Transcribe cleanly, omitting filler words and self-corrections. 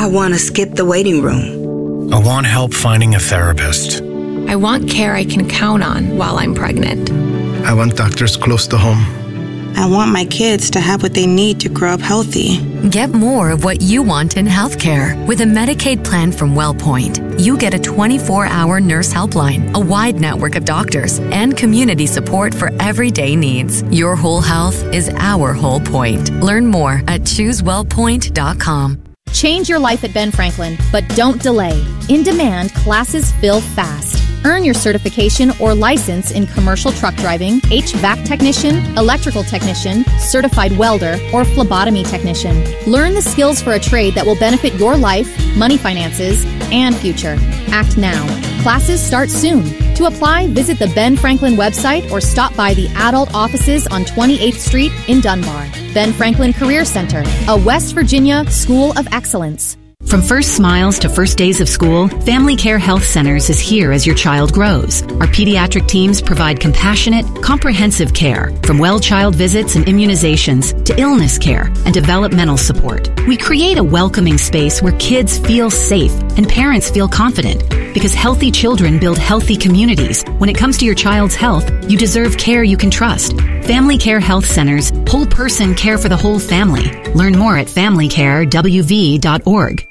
want to skip the waiting room. I want help finding a therapist. I want care I can count on while I'm pregnant. I want doctors close to home. I want my kids to have what they need to grow up healthy. Get more of what you want in healthcare with a Medicaid plan from WellPoint. You get a 24-hour nurse helpline, a wide network of doctors, and community support for everyday needs. Your whole health is our whole point. Learn more at ChooseWellPoint.com. Change your life at Ben Franklin, but don't delay. In demand, classes fill fast. Earn your certification or license in commercial truck driving, HVAC technician, electrical technician, certified welder, or phlebotomy technician. Learn the skills for a trade that will benefit your life, money finances, and future. Act now. Classes start soon. To apply, visit the Ben Franklin website or stop by the adult offices on 28th Street in Dunbar. Ben Franklin Career Center, a West Virginia school of excellence. From first smiles to first days of school, Family Care Health Centers is here as your child grows. Our pediatric teams provide compassionate, comprehensive care, from well child visits and immunizations to illness care and developmental support. We create a welcoming space where kids feel safe and parents feel confident, because healthy children build healthy communities. When it comes to your child's health, you deserve care you can trust. Family Care Health Centers, whole person care for the whole family. Learn more at familycarewv.org.